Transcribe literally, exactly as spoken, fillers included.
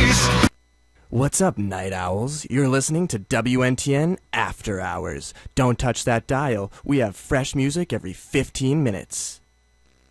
peace. What's up, night owls? You're listening to W N T N After Hours. Don't touch that dial. We have fresh music every fifteen minutes.